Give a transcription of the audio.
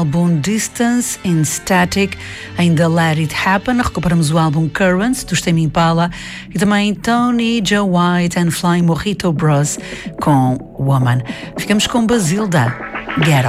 Álbum Distance in Static, ainda Let It Happen. Recuperamos o álbum Currents dos Tame Impala e também Tony, Joe White and Flying Mojito Bros com Woman. Ficamos com Basile da Get